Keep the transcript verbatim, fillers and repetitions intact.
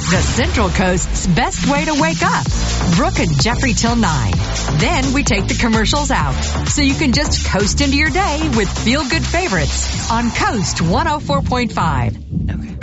the Central Coast's best way to wake up. Brooke and Jeffrey till nine. Then we take the commercials out, so you can just coast into your day with feel-good favorites on Coast one oh four point five. Okay.